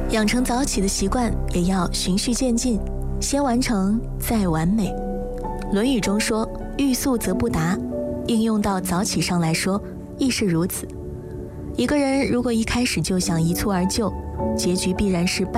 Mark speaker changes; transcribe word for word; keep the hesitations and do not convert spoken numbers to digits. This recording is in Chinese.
Speaker 1: 养成早起的习惯也要循序渐进，先完成再完美。《论语》中说：“欲速则不达”，应用到早起上来说亦是如此。一个人如果一开始就想一蹴而就，结局必然是败